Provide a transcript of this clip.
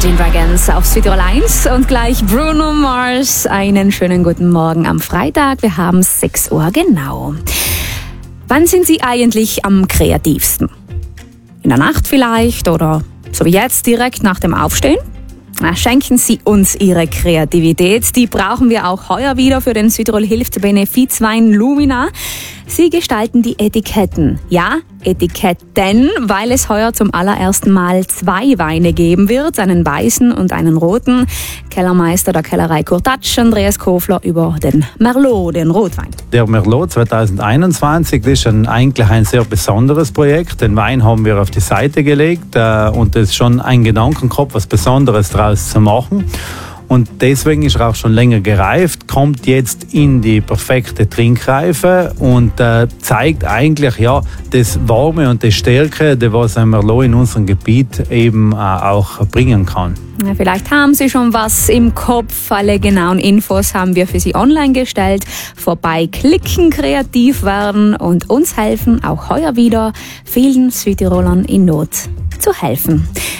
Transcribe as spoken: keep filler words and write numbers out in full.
Imagine Dragons auf Südtirol eins und gleich Bruno Mars. Einen schönen guten Morgen am Freitag. Wir haben sechs Uhr genau. Wann sind Sie eigentlich am kreativsten? In der Nacht vielleicht oder so wie jetzt direkt nach dem Aufstehen? Na, schenken Sie uns Ihre Kreativität. Die brauchen wir auch heuer wieder für den Südtirol Hilft Benefizwein Lumina. Sie gestalten die Etiketten. Ja, Etiketten, weil es heuer zum allerersten Mal zwei Weine geben wird, einen weißen und einen roten. Kellermeister der Kellerei Kurtatsch, Andreas Kofler, über den Merlot, den Rotwein. Der Merlot zwanzig einundzwanzig ist ein, eigentlich ein sehr besonderes Projekt. Den Wein haben wir auf die Seite gelegt äh, und es ist schon ein Gedankenkopf, was Besonderes daraus zu machen. Und deswegen ist er auch schon länger gereift, kommt jetzt in die perfekte Trinkreife und äh, zeigt eigentlich ja das Warme und die Stärke, die was ein Merlot in unserem Gebiet eben äh, auch bringen kann. Ja, vielleicht haben Sie schon was im Kopf. Alle genauen Infos haben wir für Sie online gestellt. Vorbeiklicken, kreativ werden und uns helfen, auch heuer wieder vielen Südtirolern in Not zu helfen.